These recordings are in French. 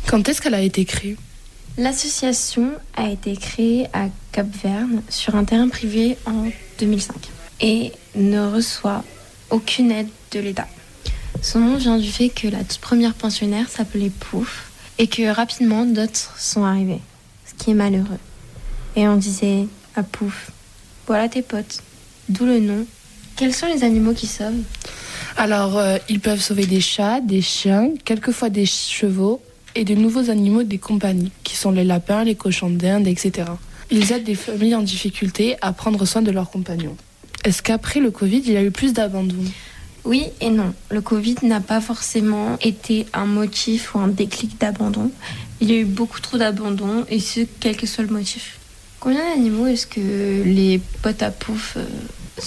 Quand est-ce qu'elle a été créée ? L'association a été créée à Cap-Verne sur un terrain privé en 2005 et ne reçoit aucune aide de l'État. Son nom vient du fait que la toute première pensionnaire s'appelait Pouf et que rapidement d'autres sont arrivés, ce qui est malheureux. Et on disait à Pouf, voilà tes potes, d'où le nom. Quels sont les animaux qui sauvent ? Alors, ils peuvent sauver des chats, des chiens, quelquefois des chevaux et de nouveaux animaux des compagnies, qui sont les lapins, les cochons d'Inde, etc. Ils aident des familles en difficulté à prendre soin de leurs compagnons. Est-ce qu'après le Covid, il y a eu plus d'abandon ? Oui et non. Le Covid n'a pas forcément été un motif ou un déclic d'abandon. Il y a eu beaucoup trop d'abandon, et ce, quel que soit le motif. Combien d'animaux est-ce que les potes à Pouf sauvent-ils ?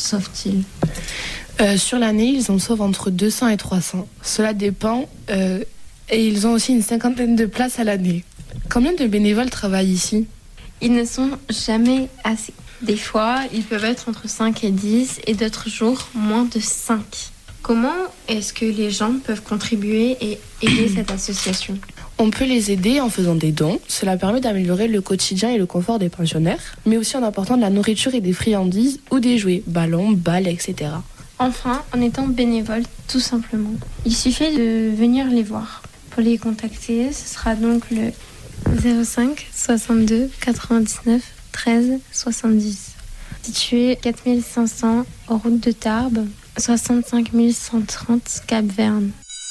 Sur l'année, ils en sauvent entre 200 et 300. Cela dépend, et ils ont aussi une 50aine de places à l'année. Combien de bénévoles travaillent ici ? Ils ne sont jamais assez. Des fois, ils peuvent être entre 5 et 10, et d'autres jours, moins de 5. Comment est-ce que les gens peuvent contribuer et aider cette association ? On peut les aider en faisant des dons. Cela permet d'améliorer le quotidien et le confort des pensionnaires, mais aussi en apportant de la nourriture et des friandises ou des jouets, ballons, balles, etc. Enfin, en étant bénévole, tout simplement. Il suffit de venir les voir. Pour les contacter, ce sera donc le 05 62 99 13 70. Situé 4500 route de Tarbes, 65 130 Cap-Verne.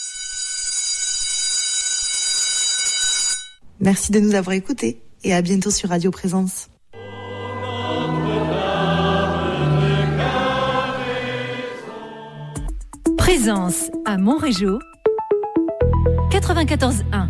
Merci de nous avoir écoutés et à bientôt sur Radio Présence. Présence à Montrégeau 94.1.